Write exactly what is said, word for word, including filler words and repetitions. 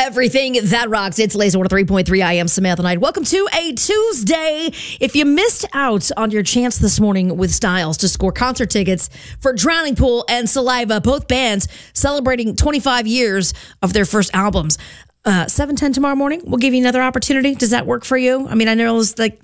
Everything that rocks. It's Laser one oh three point three. I am Samantha Knight. Welcome to a Tuesday. If you missed out on your chance this morning with Styles to score concert tickets for Drowning Pool and Saliva, both bands celebrating twenty-five years of their first albums. Uh, seven ten tomorrow morning, we'll give you another opportunity. Does that work for you? I mean, I know it's like